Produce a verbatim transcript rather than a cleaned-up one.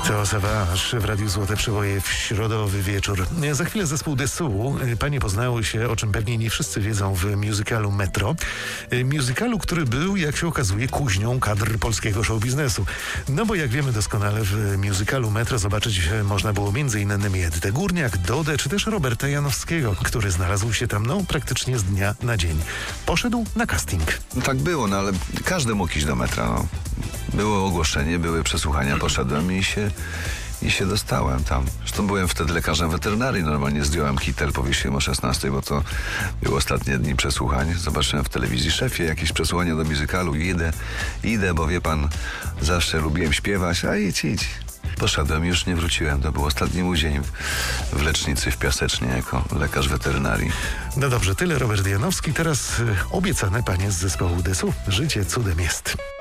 To Savage w Radiu Złote Przeboje w środowy wieczór. Za chwilę zespół Dessous. Panie poznały się, o czym pewnie nie wszyscy wiedzą, w musicalu Metro. Musicalu, który był, jak się okazuje, kuźnią kadr polskiego show biznesu. No bo jak wiemy doskonale, w musicalu Metro zobaczyć można było między innymi Edytę Górniak, Dodę, czy też Roberta Janowskiego, który znalazł się tam no praktycznie z dnia na dzień. Poszedł na casting. No tak było, no ale każdy mógł iść do metra, no. Było ogłoszenie, były przesłuchania, poszedłem i się, i się dostałem tam. Zresztą byłem wtedy lekarzem weterynarii, normalnie zdjąłem kitel, powiesiłem o szesnastej, bo to były ostatnie dni przesłuchań. Zobaczyłem w telewizji, szefie, jakieś przesłuchanie do musicalu, idę, idę, bo wie pan, zawsze lubiłem śpiewać, a idź, idź. Poszedłem, już nie wróciłem. To był ostatni mój dzień w lecznicy w Piasecznie jako lekarz weterynarii. No dobrze, tyle Robert Janowski. Teraz y, obiecane panie z zespołu Dessous. Życie cudem jest.